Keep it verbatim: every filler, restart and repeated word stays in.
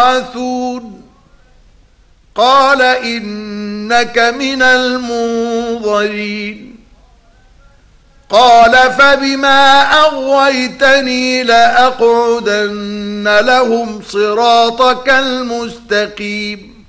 يبعثون قال إنك من المنظرين قال فبما أغويتني لأقعدن لهم صراطك المستقيم